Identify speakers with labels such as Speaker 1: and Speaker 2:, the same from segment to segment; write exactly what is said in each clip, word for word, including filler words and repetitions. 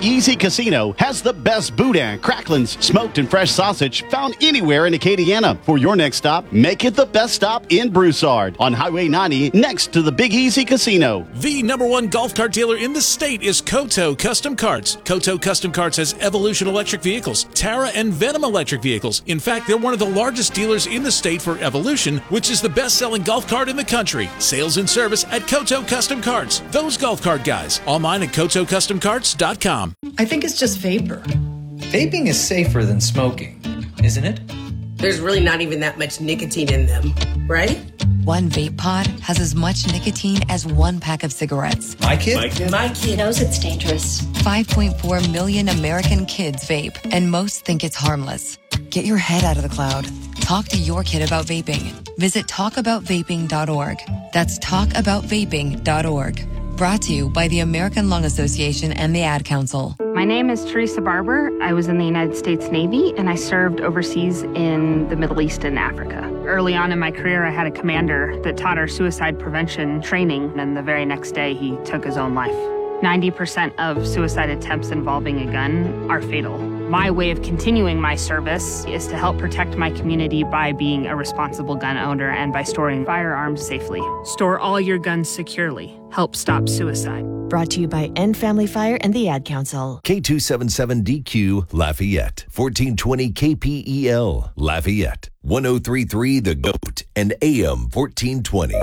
Speaker 1: Easy Casino has the best boudin, cracklins, smoked and fresh sausage found anywhere in Acadiana. For your next stop, make it the best stop in Broussard on Highway ninety next to the Big Easy Casino.
Speaker 2: The number one golf cart dealer in the state is Koto Custom Carts. Koto Custom Carts has Evolution electric vehicles, Tara and Venom electric vehicles. In fact, they're one of the largest dealers in the state for Evolution, which is the best-selling golf cart in the country. Sales and service at Koto Custom Carts. Those golf cart guys. Online at koto custom carts dot com.
Speaker 3: I think it's just vapor.
Speaker 4: Vaping is safer than smoking, isn't it?
Speaker 5: There's really not even that much nicotine in them, right?
Speaker 6: One vape pod has as much nicotine as one pack of cigarettes.
Speaker 4: My kid?
Speaker 5: My kid, My kid knows it's dangerous.
Speaker 6: five point four million American kids vape, and most think it's harmless. Get your head out of the cloud. Talk to your kid about vaping. Visit talk about vaping dot org. That's talk about vaping dot org. Brought to you by the American Lung Association and the Ad Council.
Speaker 7: My name is Teresa Barber. I was in the United States Navy, and I served overseas in the Middle East and Africa. Early on in my career, I had a commander that taught our suicide prevention training, and the very next day, he took his own life. ninety percent of suicide attempts involving a gun are fatal. My way of continuing my service is to help protect my community by being a responsible gun owner and by storing firearms safely. Store all your guns securely. Help stop suicide.
Speaker 8: Brought to you by End Family Fire and the Ad Council.
Speaker 9: K two seventy-seven D Q Lafayette, fourteen twenty K P E L Lafayette, ten thirty-three The Goat, and A M fourteen twenty.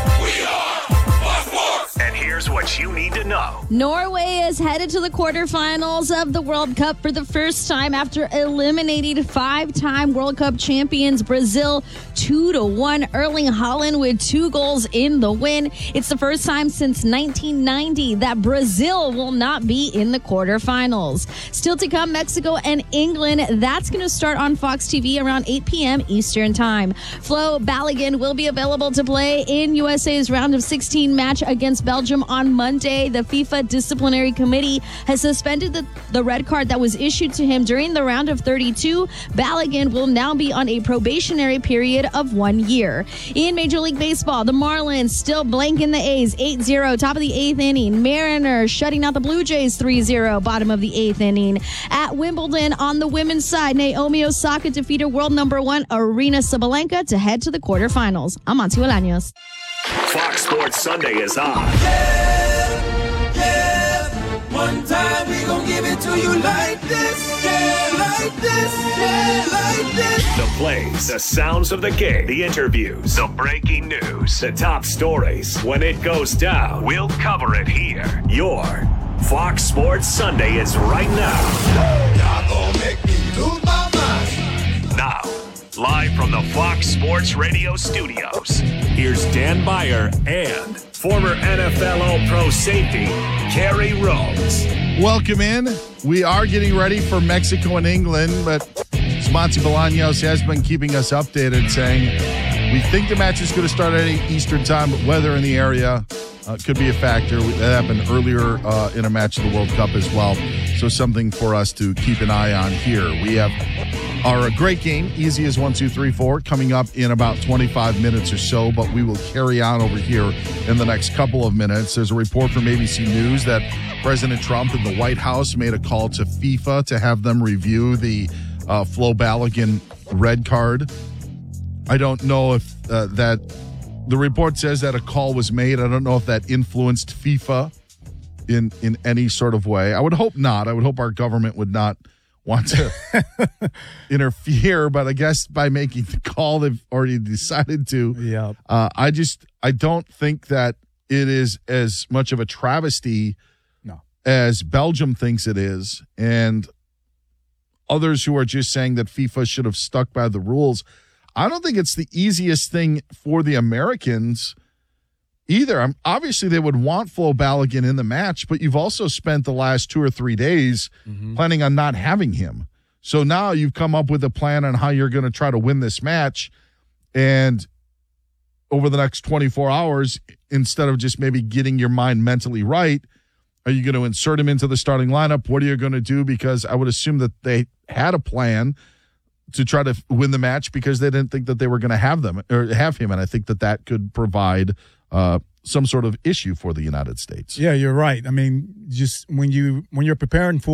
Speaker 10: And here's what you need to know.
Speaker 11: Norway is headed to the quarterfinals of the World Cup for the first time after eliminating five-time World Cup champions Brazil two to one. Erling Haaland with two goals in the win. It's the first time since nineteen ninety that Brazil will not be in the quarterfinals. Still to come, Mexico and England. That's going to start on Fox T V around eight p.m. Eastern Time. Flo Balogun will be available to play in U S A's round of sixteen match against Belgium on Monday. The FIFA Disciplinary Committee has suspended the, the red card that was issued to him during the round of thirty-two. Balogun will now be on a probationary period of one year. In Major League Baseball, the Marlins still blanking the A's eight zero, top of the eighth inning. Mariners shutting out the Blue Jays three zero, bottom of the eighth inning. At Wimbledon, on the women's side, Naomi Osaka defeated world number one Arina Sabalenka to head to the quarterfinals. I'm Monty Bolaños.
Speaker 10: Fox Sports Sunday is on.
Speaker 12: Yeah, yeah. One time we gon' give it to you like this. Yeah, like this. Yeah, like this.
Speaker 10: The plays, the sounds of the game, the interviews, the breaking news, the top stories. When it goes down, we'll cover it here. Your Fox Sports Sunday is right now.
Speaker 12: Y'all gon' make me lose my mind.
Speaker 10: Now, live from the Fox Sports Radio studios, here's Dan Beyer and former N F L All-Pro safety, Kerry Rhodes.
Speaker 13: Welcome in. We are getting ready for Mexico and England, but Monty Bolaños has been keeping us updated, saying we think the match is going to start at eight Eastern Time, but weather in the area uh, could be a factor. That happened earlier uh, in a match of the World Cup as well, so something for us to keep an eye on here. We have our great game, Easy as one, two, three, four, coming up in about twenty-five minutes or so, but we will carry on over here in the next couple of minutes. There's a report from A B C News that President Trump and the White House made a call to FIFA to have them review the uh, Flo Balogun red card. I don't know if uh, that the report says that a call was made. I don't know if that influenced FIFA in, in any sort of way. I would hope not. I would hope our government would not want to interfere, but I guess by making the call, they've already decided to.
Speaker 14: Yeah.
Speaker 13: Uh, I just, I don't think that it is as much of a travesty
Speaker 14: no.
Speaker 13: as Belgium thinks it is, and others who are just saying that FIFA should have stuck by the rules. I don't think it's the easiest thing for the Americans either. I'm, obviously, they would want Flo Balogun in the match, but you've also spent the last two or three days mm-hmm. planning on not having him. So now you've come up with a plan on how you're going to try to win this match. And over the next twenty-four hours, instead of just maybe getting your mind mentally right, are you going to insert him into the starting lineup? What are you going to do? Because I would assume that they had a plan to try to win the match because they didn't think that they were going to have them or have him. And I think that that could provide uh, some sort of issue for the United States.
Speaker 14: Yeah, you're right. I mean, just when you when you're preparing for